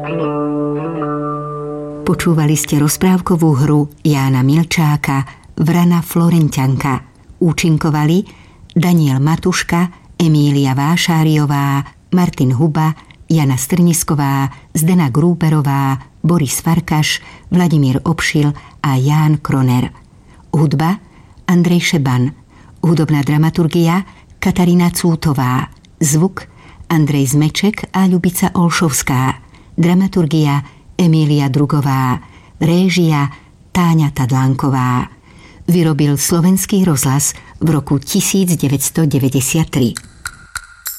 Počúvali ste rozprávkovú hru Jána Milčáka Vrana Florentianka. Účinkovali Daniel Matuška, Emília Vášáriová, Martin Huba, Jana Strnisková, Zdena Grúberová, Boris Farkaš, Vladimír Obšil a Ján Kroner. Hudba Andrej Šeban. Hudobná dramaturgia Katarína Cútová. Zvuk Andrej Zmeček a Ľubica Olšovská. Dramaturgia Emília Drugová. Réžia Táňa Tadlánková. Vyrobil Slovenský rozhlas v roku 1993.